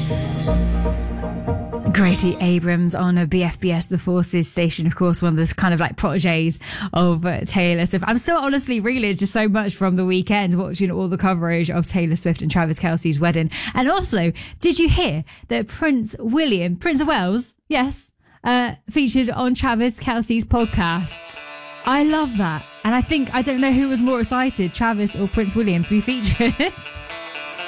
Gracie Abrams on a BFBS The Forces station, of course, one of the kind of like proteges of Taylor Swift. I'm still honestly reeling just so much from the weekend watching all the coverage of Taylor Swift and Travis Kelce's wedding. And also, did you hear that Prince William, Prince of Wales, yes, featured on Travis Kelce's podcast? I love that. And I don't know who was more excited, Travis or Prince William, to be featured.